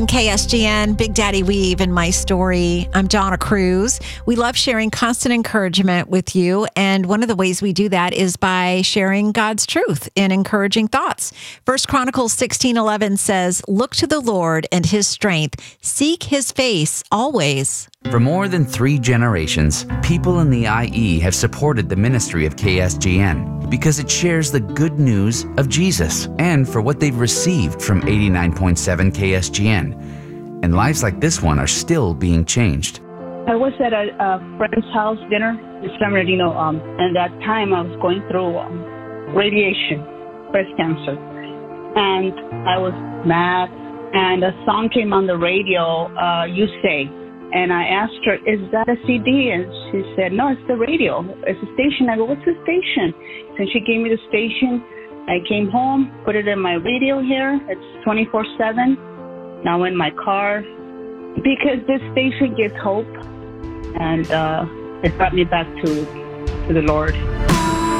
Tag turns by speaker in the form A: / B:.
A: KSGN, Big Daddy Weave, and My Story. I'm Donna Cruz. We love sharing constant encouragement with you, and one of the ways we do that is by sharing God's truth in encouraging thoughts. 1 Chronicles 16:11 says, "Look to the Lord and His strength. Seek His face always."
B: For more than 3 generations, people in the IE have supported the ministry of KSGN because it shares the good news of Jesus and for what they've received from 89.7 KSGN. And lives like this one are still being changed.
C: I was at a friend's house dinner in San Bernardino, and at that time I was going through radiation, breast cancer, and I was mad, and a song came on the radio, You Say. And I asked her, is that a CD? And she said, no, it's the radio. It's a station. I go, what's the station? And she gave me the station. I came home, put it in my radio here. It's 24/7. Now in my car. Because this station gives hope. And it brought me back to the Lord.